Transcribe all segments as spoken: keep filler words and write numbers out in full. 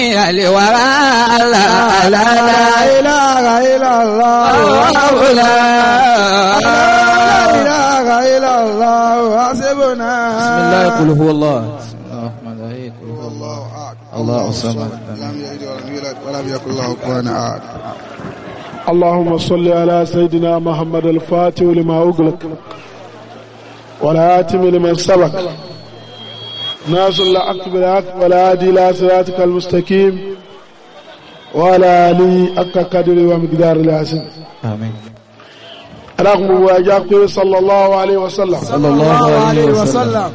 الورى لا لا إله إلا الله لا إله إلا الله حسبنا. بسم الله قل هو الله. بسم الله الرحمن الرحيم. قل هو الله أحد الله الصمد لم يلد ولم يولد ولم يكن له كفوا أحد. اللهم صل على سيدنا محمد الفاتح لما أغلق والهاتم لمن سبق ناصر الحق بالحق والهادي إلى صراطك المستقيم وعلى آله حق قدره ومقدار العظيم. آمين. اللهم واجاك صلى الله عليه وسلم صلى الله عليه وسلم.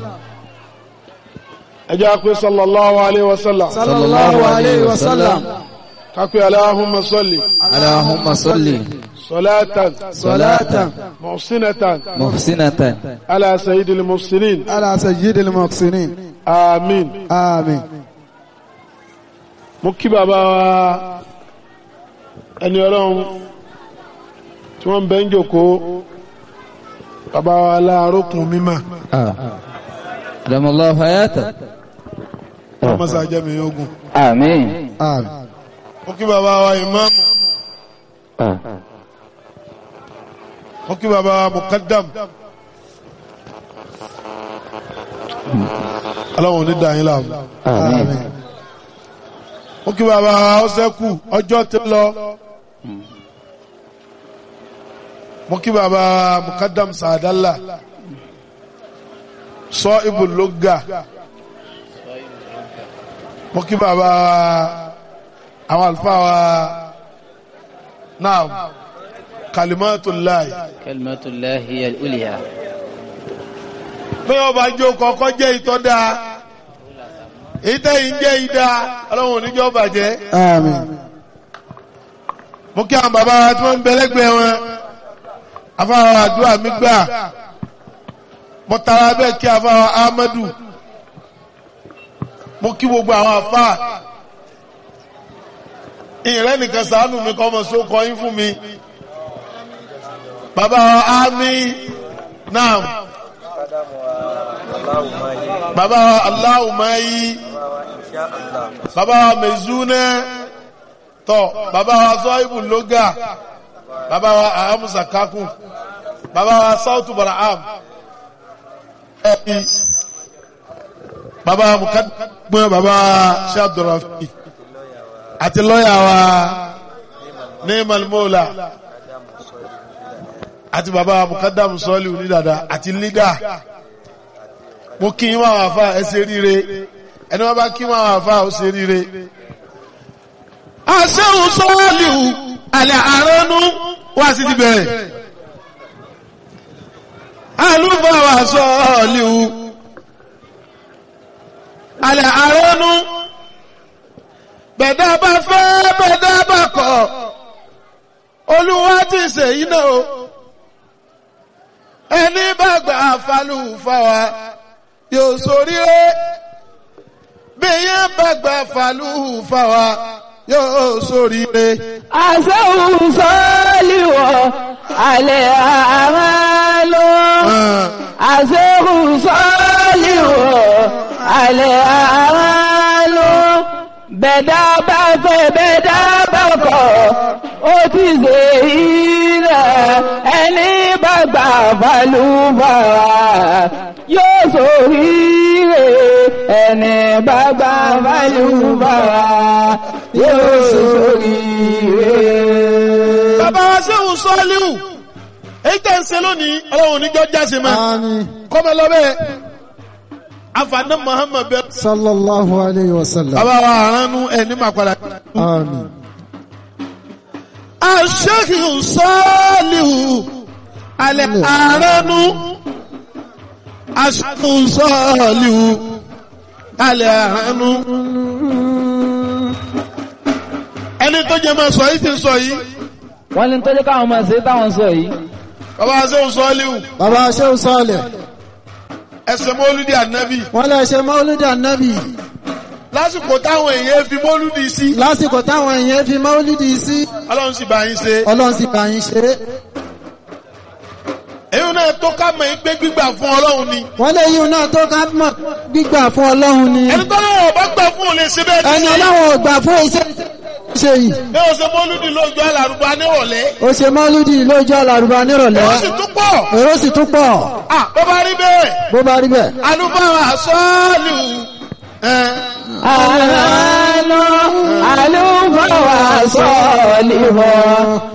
أجاك صلى الله عليه وسلم صلى الله عليه وسلم. كاكو اللهم صل اللهم صل صلاة صلاة محسنة محسنة على سيد المحسنين على سيد المحسنين. آمين. آمين. mo kí bàbá wa ẹni ọlọ́run tí wọ́n ń bẹ ń jókòó bàbá wa láàrókùn mímọ́ أدام الله حياته. ọmọ sàájẹ́ mi ogun. آمين. آمين. mo kí bàbá wa ìmáàmù mo kí bàbá wa mukaddam ọlọ́run ní dáyín láàmú. آمين. mo kí bàbá wa ọ̀sẹ́kù ọjọ́ tí lọ mo kí bàbá wa mukaddam sàádálà sọ ibùlógà mo kí bàbá wa àwọn àlùfáà wa náà kalimatullahi. كلمة هي الأولياء. bí wọ́n bá jó kọ́kọ́ jẹ́ ìtọ́ dáa ìtẹ́yìn jẹ́ ìdá ọlọ́run oníjọ́ bàjẹ́. آمين. mo kí àwọn bàbá wa tí wọ́n ń bẹ lẹ́gbẹ̀ẹ́ wọn afáwa àdúrà mi gbà mo tara bẹ́ẹ̀ kí afáwa Ahmadu mo kí gbogbo àwọn afá ìrẹ́ nìkan ṣàánú mi kọ́ ọmọ sókọ yín fún mi bàbá wa ámì náà bàbá wa aláwùmáyí bàbá wa mezúnẹ́ tọ́ bàbá wa zọ́ìbù lóga bàbá wa ahamusa kakun bàbá wa sautu baraham ẹ̀bí bàbá wa mukadgbọ́n bàbá wa ṣe abdulrafi àti lọ́yà wa ní malmola àti bàbá wa mukadamu sọ́ọ̀lì onídàdà àti lídà mo kí wọ́n wà fà ẹ ṣe ríre ẹni wọ́n bá kí wọ́n wà fà ó ṣe ríre. àṣẹ́hùn sọ́ọ̀lì àlẹ́ àránú wá sí ti bẹ̀rẹ̀ àlùfáà wà sọ́ọ̀lì àlẹ́ àránú bẹ̀dá bá fẹ́ bẹ̀dá bá kọ̀ olúwa ti ṣèyí náà o ẹni bá gbà fàlùfáà yóò ṣoríire bí yẹn bá gbà fàlùfáà yóò ṣoríire. àṣẹ́hùn sọ́ọ́lìwọ̀ àlẹ́ àmàlò àṣẹ́hùn sọ́ọ́lìwọ̀ àlẹ́ àmàlò bẹ̀dá bá fẹ́ bẹ̀dá bá kọ̀ ó ti ṣe ilẹ̀ ẹni bá gbà fàlùfáà yóò ṣoríire ẹni bá gbà fàlùfáà yóò ṣoríire. bàbá wa ṣéhùn sọ́ọ́líhù èyí tẹ́ ń ṣe lónìí ọlọ́run níjọ́ jáse mọ́ kọ́mọ lọ́bẹ̀ afaná Muhammad bẹ́ẹ̀. sallallahu alayhi wa sallam. bàbá wa àránú ẹni máa padà. Àmín. àṣéhùn sọ́ọ́líhù alẹ́ àránú àṣéhùn sọ́ọ́líhù alẹ́ àránú. ẹni tó jẹ máa sọ yìí ti sọ yìí. wọ́n ní tọ́jú káwọn máa ṣe táwọn sọ yìí. bàbá aṣẹ́hùn sọ́ọ́líhù. bàbá aṣẹ́hùn sọ́ọ̀lẹ̀. ẹsẹ̀ mọ́lúdì ànábì. wọ́n lè ṣe mọ́lúdì ànábì. lásìkò táwọn èèyàn fi mọ́lúdì sí. lásìkò táwọn èèyàn fi mọ́lúdì sí. ọlọ́run sì bá yín ṣe. ọlọ́run sì bá yín ṣe. èyí náà tó ká mọ̀ pé gbígbà fún ọlọ́run ni. wọ́n lè yíò náà tó ká mọ̀ gbígbà fún ọlọ́run ni. ẹni tó náà ọba gbà fún òun lè ṣe bẹ́ẹ̀ ẹni ọlọ́run ò gbà fún iṣẹ́ ṣe yìí. bí o ṣe mọ́lúdì lójú alárùbá nírọ̀lẹ́. ó ṣe mọ́lúdì lójú alárùbá nírọ̀lẹ́. èrò sì tún pọ̀. èrò sì tún pọ̀. à bó bá rí bẹ́ẹ̀. bó bá rí bẹ́ẹ̀. alúbáwá sọ́ọ̀lù. àlọ́ àlùfáà wà sọ́ọ̀lì wọn.